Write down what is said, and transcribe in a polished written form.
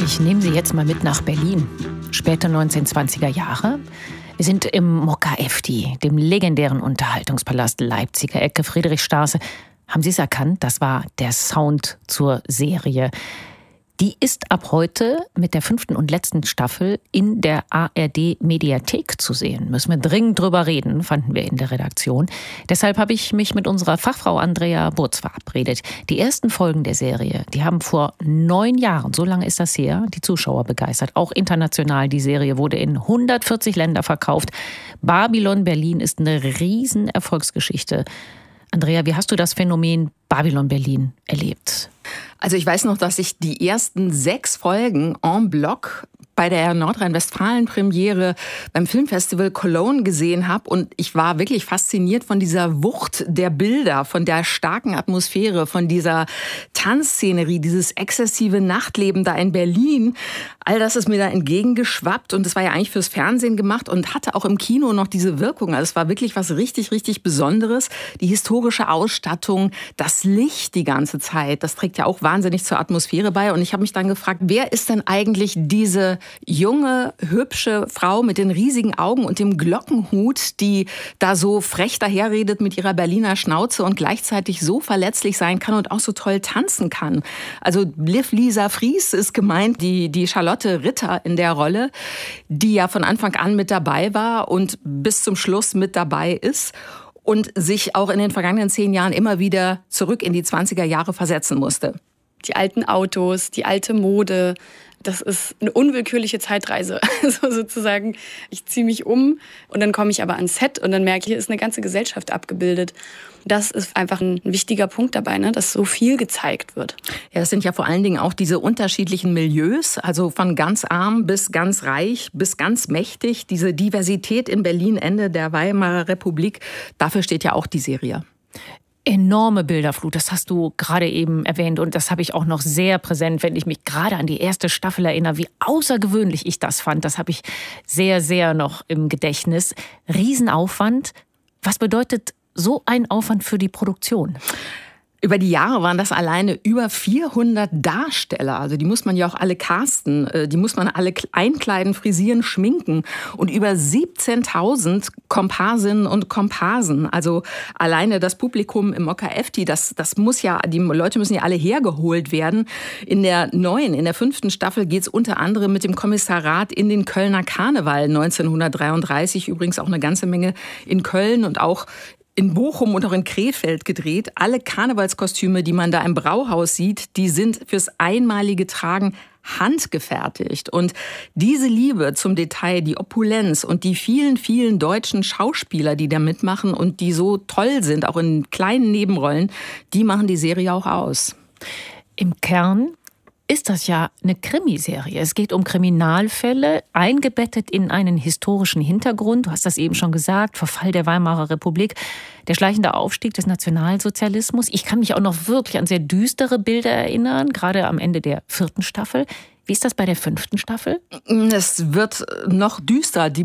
Ich nehme Sie jetzt mal mit nach Berlin. Späte 1920er Jahre. Wir sind im Mokka Efti, dem legendären Unterhaltungspalast Leipziger Ecke Friedrichstraße. Haben Sie es erkannt? Das war der Sound zur Serie. Die ist ab heute mit der 5. und letzten Staffel in der ARD-Mediathek zu sehen. Müssen wir dringend drüber reden, fanden wir in der Redaktion. Deshalb habe ich mich mit unserer Fachfrau Andrea Burz verabredet. Die ersten Folgen der Serie, die haben vor 9 Jahren, so lange ist das her, die Zuschauer begeistert. Auch international, die Serie wurde in 140 Länder verkauft. Babylon Berlin ist eine riesen Erfolgsgeschichte. Andrea, wie hast du das Phänomen Babylon Berlin erlebt? Also ich weiß noch, dass ich die ersten 6 Folgen en bloc bei der Nordrhein-Westfalen-Premiere beim Filmfestival Cologne gesehen habe. Und ich war wirklich fasziniert von dieser Wucht der Bilder, von der starken Atmosphäre, von dieser Tanzszenerie, dieses exzessive Nachtleben da in Berlin. All das ist mir da entgegengeschwappt. Und das war ja eigentlich fürs Fernsehen gemacht und hatte auch im Kino noch diese Wirkung. Also es war wirklich was richtig, richtig Besonderes. Die historische Ausstattung, das Licht die ganze Zeit, das trägt ja auch wahnsinnig zur Atmosphäre bei. Und ich habe mich dann gefragt, wer ist denn eigentlich diese junge, hübsche Frau mit den riesigen Augen und dem Glockenhut, die da so frech daherredet mit ihrer Berliner Schnauze und gleichzeitig so verletzlich sein kann und auch so toll tanzen kann. Also Liv Lisa Fries ist gemeint, die Charlotte Ritter in der Rolle, die ja von Anfang an mit dabei war und bis zum Schluss mit dabei ist und sich auch in den vergangenen 10 Jahren immer wieder zurück in die 20er Jahre versetzen musste. Die alten Autos, die alte Mode, das ist eine unwillkürliche Zeitreise. Also sozusagen, ich ziehe mich um und dann komme ich aber ans Set und dann merke ich, hier ist eine ganze Gesellschaft abgebildet. Das ist einfach ein wichtiger Punkt dabei, ne, dass so viel gezeigt wird. Ja, das sind ja vor allen Dingen auch diese unterschiedlichen Milieus, also von ganz arm bis ganz reich bis ganz mächtig. Diese Diversität in Berlin, Ende der Weimarer Republik, dafür steht ja auch die Serie. Enorme Bilderflut, das hast du gerade eben erwähnt und das habe ich auch noch sehr präsent, wenn ich mich gerade an die erste Staffel erinnere, wie außergewöhnlich ich das fand. Das habe ich sehr, sehr noch im Gedächtnis. Riesenaufwand. Was bedeutet so ein Aufwand für die Produktion? Über die Jahre waren das alleine über 400 Darsteller. Also die muss man ja auch alle casten, die muss man alle einkleiden, frisieren, schminken. Und über 17.000 Komparsinnen und Komparsen. Also alleine das Publikum im Mokka Efti, das muss ja, die Leute müssen ja alle hergeholt werden. In der 5. Staffel geht es unter anderem mit dem Kommissariat in den Kölner Karneval 1933. Übrigens auch eine ganze Menge in Köln und auch in Bochum und auch in Krefeld gedreht. Alle Karnevalskostüme, die man da im Brauhaus sieht, die sind fürs einmalige Tragen handgefertigt. Und diese Liebe zum Detail, die Opulenz und die vielen, vielen deutschen Schauspieler, die da mitmachen und die so toll sind, auch in kleinen Nebenrollen, die machen die Serie auch aus. Im Kern ist das ja eine Krimiserie. Es geht um Kriminalfälle, eingebettet in einen historischen Hintergrund. Du hast das eben schon gesagt, Verfall der Weimarer Republik, der schleichende Aufstieg des Nationalsozialismus. Ich kann mich auch noch wirklich an sehr düstere Bilder erinnern, gerade am Ende der 4. Staffel. Wie ist das bei der 5. Staffel? Es wird noch düsterer. Die